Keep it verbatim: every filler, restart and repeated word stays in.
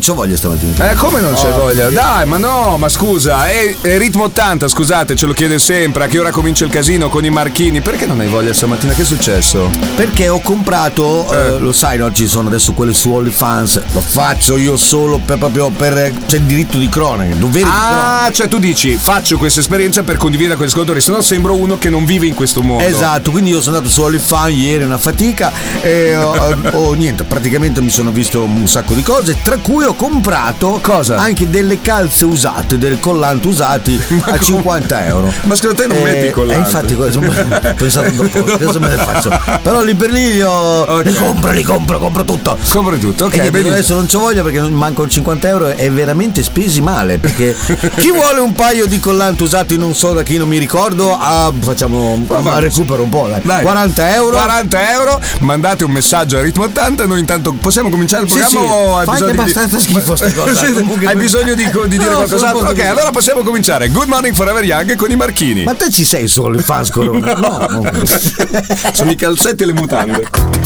c'ho voglia stamattina. Eh, come non c'è oh, voglia? Dai, ma no, ma scusa, è, è ritmo ottanta, scusate, ce lo chiede sempre. A che ora comincia il casino con i marchini? Perché non hai voglia stamattina? Che è successo? Perché ho comprato, eh. Eh, lo sai, no, ci sono adesso quelle su OnlyFans. Lo faccio io solo per proprio per. C'è il diritto di cronaca. Dovere ah, di cronaca. Cioè tu dici, faccio questa esperienza per condividere con gli ascoltatori, se no sembro uno che non vive in questo mondo. Esatto, quindi io sono andato su OnlyFans ieri, una fatica, e ho, ho niente, praticamente mi sono visto un sacco di cose, tra cui ho comprato cosa? Anche delle calze usate, delle collanti usati a cinquanta euro. Ma secondo te non metti i collanti? Eh, infatti questo ho pensato dopo, adesso me ne faccio. Però lì per lì io okay. li compro, li compro, compro tutto. Compro tutto, ok. E adesso non c'ho voglia perché mancano cinquanta euro e veramente spesi male, perché chi vuole un paio di collanti usati non so da chi, non mi ricordo, ah, facciamo a recupero un po', dai. Dai. quaranta euro quaranta euro, mandate un messaggio a Ritmo ottanta, noi intanto possiamo cominciare il programma. Sì, sì. O hai Fai bisogno abbastanza di... schifo sta cosa. Hai bisogno di, di dire no, qualcos'altro? Ok, allora possiamo cominciare. Good Morning Forever Young con i marchini. Ma te ci sei solo il fans Corona? No, no. Sono i calzetti e le mutande.